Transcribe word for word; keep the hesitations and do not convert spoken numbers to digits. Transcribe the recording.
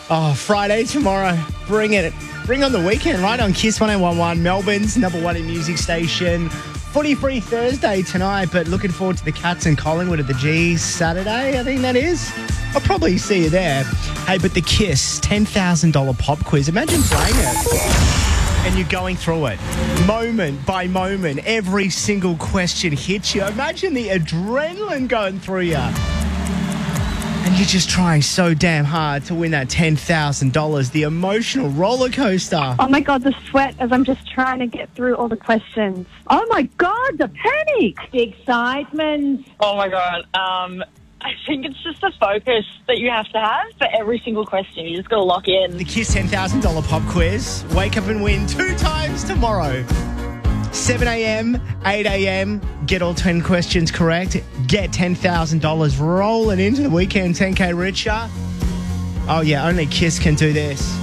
Oh, Friday tomorrow. Bring it. Bring on the weekend, right? On Kiss one oh one one, Melbourne's number one in music station. Footy free Thursday tonight, but looking forward to the Cats and Collingwood at the G's Saturday, I think that is. I'll probably see you there. Hey, but the Kiss ten thousand dollars pop quiz. Imagine playing it and you're going through it moment by moment. Every single question hits you. Imagine the adrenaline going through you. And you're just trying so damn hard to win that ten thousand dollars, the emotional roller coaster. Oh, my God, the sweat as I'm just trying to get through all the questions. Oh, my God, the panic. The excitement. Oh, my God. Um, I think it's just the focus that you have to have for every single question. You just got to lock in. The Kiss ten thousand dollars pop quiz. Wake up and win two times tomorrow. seven a.m, eight a.m, get all ten questions correct. Get ten thousand dollars rolling into the weekend, ten K richer. Oh, yeah, only Kiss can do this.